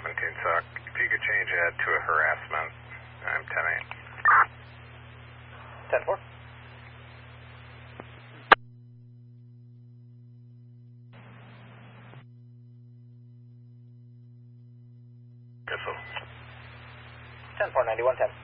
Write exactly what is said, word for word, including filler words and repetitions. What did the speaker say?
seventeen S O C. If you could change that to a harassment, I'm ten eight. ten four. Missile. ten four, ninety-one ten.